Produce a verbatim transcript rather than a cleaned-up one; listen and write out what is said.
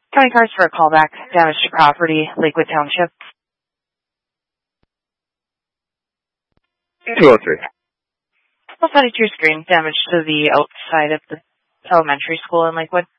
County cars for a callback. Damage to property, Lakewood Township. two oh three. I'll send it to your screen. Damage to the outside of the elementary school in Lakewood.